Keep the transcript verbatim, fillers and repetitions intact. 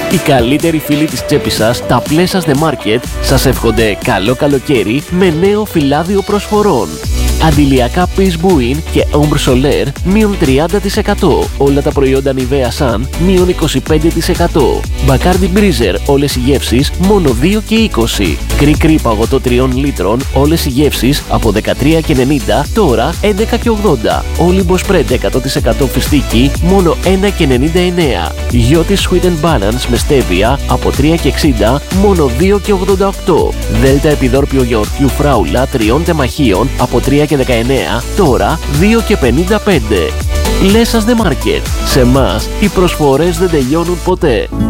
Οι καλύτεροι φίλοι της τσέπης σας, τα Pleasures The Market, σας εύχονται καλό καλοκαίρι με νέο φυλάδιο προσφορών. Αντιλιακά Peace Buin και Ombre Solaire μείον τριάντα τοις εκατό. Όλα τα προϊόντα Nivea Sun μείον είκοσι πέντε τοις εκατό. Bacardi Breezer όλες οι γεύσεις μόνο δύο και είκοσι. Κρι-κρι παγωτό τριών λίτρων όλες οι γεύσεις από δεκατρία και ενενήντα τώρα έντεκα και ογδόντα. Olimbo Spread εκατό τοις εκατό φιστίκι μόνο ένα και ενενήντα εννέα. Γιώτη Sweet and Balance με στέβια από τρία και εξήντα μόνο δύο και ογδόντα οκτώ. Δέλτα επιδόρπιο γιαουρτιού φράουλα τριών τεμαχίων από τρία και δεκαεννέα τώρα δύο και πενήντα πέντε. Pleasures The Market. Σε μας οι προσφορές δεν τελειώνουν ποτέ.